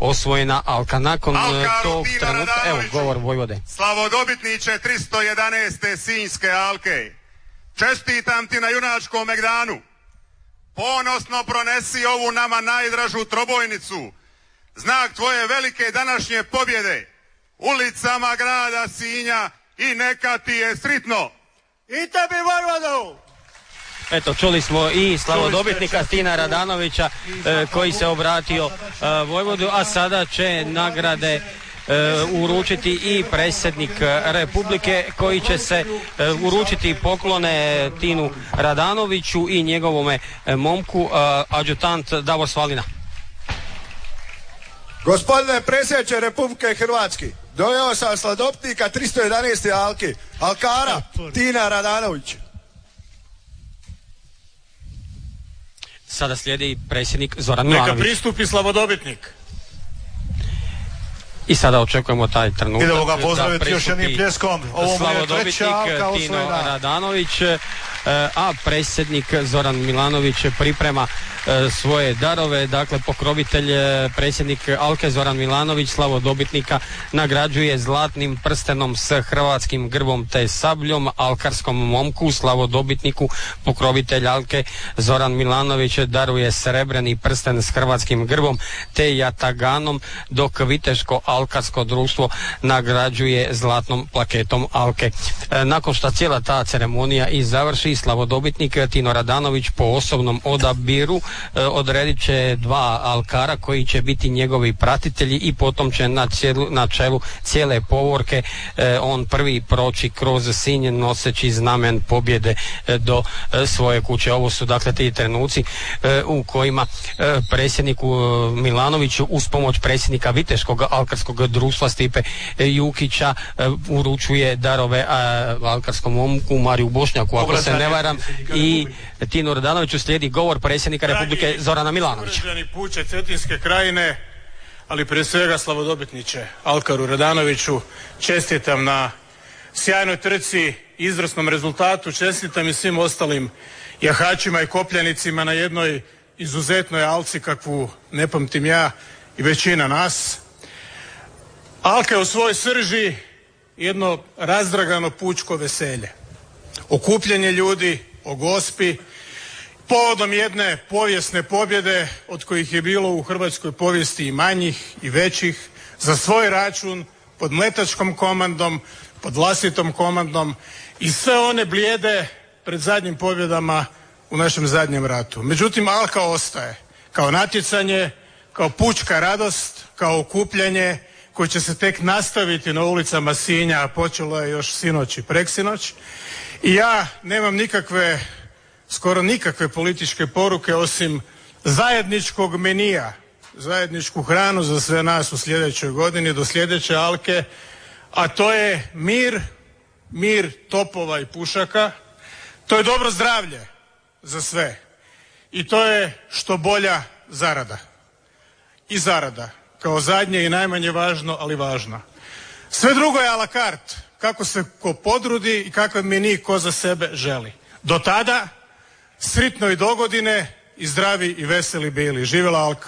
osvojena Alka. Nakon tog trenutka, evo govor Vojvode. Slavodobitniče 311. Sinjske Alke, čestitam ti na junačkom megdanu. Ponosno pronesi ovu nama najdražu trobojnicu, znak tvoje velike današnje pobjede, ulicama grada Sinja i neka ti je sritno. I tebi Vojvodu! Eto, čuli smo i slavodobitnika Tina Radanovića koji se obratio Vojvodu, a sada će nagrade uručiti i predsjednik Republike, koji će se uručiti poklone Tinu Radanoviću i njegovome momku, adjutant Davor Svalina. Gospodine predsjedniče Republike Hrvatske, doveo sam slavodobitnika 311. Alke, Alkara Tina Radanovića. Sada slijedi predsjednik Zoran Milanović. Neka pristupi slavodobitnik. I sada očekujemo taj trenutak. Idemo ga pozdraviti još jednim pljeskom. Slavodobitnik Tino Radanović, a predsjednik Zoran Milanović priprema svoje darove. Dakle, pokrovitelj predsjednik Alke Zoran Milanović slavodobitnika nagrađuje zlatnim prstenom s hrvatskim grbom te sabljom. Alkarskom momku slavodobitniku pokrovitelj Alke Zoran Milanović daruje srebreni prsten s hrvatskim grbom te jataganom, dok Viteško alkarsko društvo nagrađuje zlatnom plaketom Alke. Nakon što cijela ta ceremonija i završi, slavodobitnik Tino Radanović po osobnom odabiru odredit će 2 alkara koji će biti njegovi pratitelji i potom će na čelu cijele povorke on prvi proći kroz Sinj noseći znamen pobjede do svoje kuće. Ovo su dakle ti trenuci u kojima predsjedniku Milanoviću uz pomoć predsjednika Viteškog alkarskog društva Stipe Jukića uručuje darove alkarskom momku Mariju Bošnjaku, ako se ne varam, i Tinu Radanoviću slijedi govor predsjednika Republike Zorana Milanovića. Dragi puče Cetinske krajine, ali prije svega slavodobitniče Alkaru Radanoviću, čestitam na sjajnoj trci, izvrsnom rezultatu, čestitam i svim ostalim jahačima i kopljanicima na jednoj izuzetnoj alci kakvu ne pamtim ja i većina nas. Alka je u svojoj srži jedno razdragano pučko veselje, okupljanje ljudi o Gospi, povodom jedne povijesne pobjede od kojih je bilo u hrvatskoj povijesti i manjih i većih, za svoj račun, pod mletačkom komandom, pod vlastitom komandom, i sve one blijede pred zadnjim pobjedama u našem zadnjem ratu. Međutim, Alka ostaje kao natjecanje, kao pučka radost, kao okupljanje koje će se tek nastaviti na ulicama Sinja, a počelo je još sinoć i preksinoć. I ja nemam skoro nikakve političke poruke osim zajedničkog menija, zajedničku hranu za sve nas u sljedećoj godini do sljedeće Alke, a to je mir topova i pušaka, to je dobro zdravlje za sve i to je što bolja zarada. I zarada kao zadnje i najmanje važno, ali važno. Sve drugo je a la carte, kako se ko podrudi i kakav meni ko za sebe želi. Do tada sritno i dogodine i zdravi i veseli bili. Živjela Alka.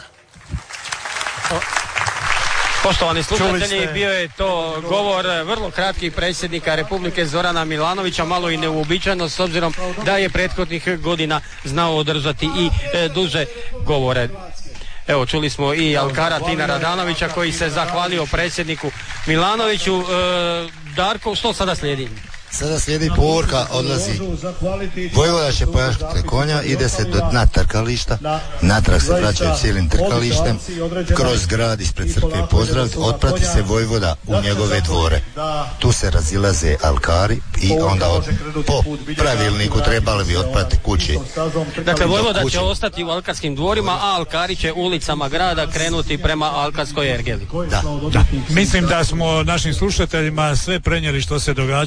Poštovani slušatelji, bio je to govor vrlo kratki predsjednika Republike Zorana Milanovića, malo i neuobičajeno s obzirom da je prethodnih godina znao održati i duže govore. Evo, čuli smo i alkara Tina Radanovića koji se zahvalio predsjedniku Milanoviću. Darko, što sada slijedi? Sada slijedi povorka, odlazi Vojvoda će pojašati konja, ide se na trkališta, natrag se vraćaju cijelim trkalištem, kroz grad ispred crkve pozdraviti, otprati se Vojvoda u njegove dvore. Tu se razilaze alkari i onda po pravilniku trebali bi otprati kući. Dakle, Vojvoda će ostati u alkarskim dvorima, a alkari će ulicama grada krenuti prema alkarskoj ergeli. Da. Mislim da smo našim slušateljima sve prenijeli što se događalo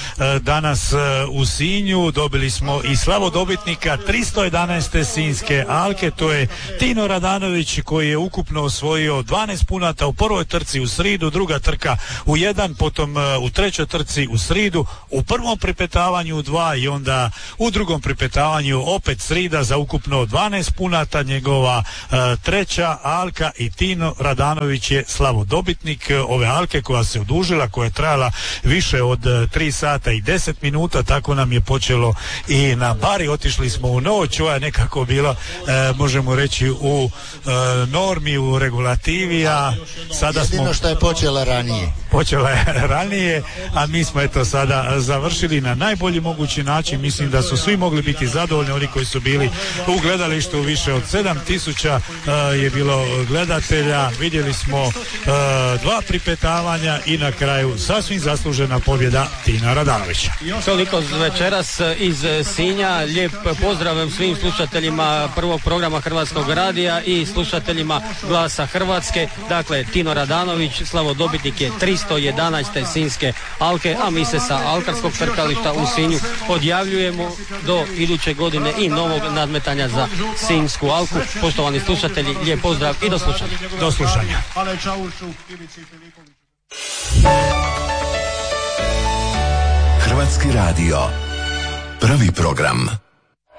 danas u Sinju. Dobili smo i slavodobitnika 311. Sinjske alke, to je Tino Radanović, koji je ukupno osvojio 12 punata u prvoj trci u sridu, druga trka u 1, potom u trećoj trci u sridu, u prvom pripetavanju u 2 i onda u drugom pripetavanju opet srida za ukupno 12 punata, njegova treća alka, i Tino Radanović je slavodobitnik ove alke koja se odužila, koja je trajala više od 3 sata i 10 minuta, tako nam je počelo i na Bari, otišli smo u noć, ovo je nekako bilo, možemo reći, u normi, u regulativi, a sada smo... Jedino što je počela ranije. Počela je ranije, a mi smo eto sada završili na najbolji mogući način. Mislim da su svi mogli biti zadovoljni, oni koji su bili u gledalištu, više od 7000 je bilo gledatelja, vidjeli smo 2 pripetavanja i na kraju sasvim zaslužena pobjeda Tina Radanovića. Toliko večeras iz Sinja, lijep pozdrav svim slušateljima prvog programa Hrvatskog radija i slušateljima Glasa Hrvatske. Dakle, Tino Radanović, slavodobitnik je 311. Sinjske alke, a mi se sa alkarskog trkališta u Sinju odjavljujemo do iduće godine i novog nadmetanja za Sinjsku alku. Poštovani slušatelji, lijep pozdrav i do slušanja. Do slušanja. Hrvatski radio, prvi program.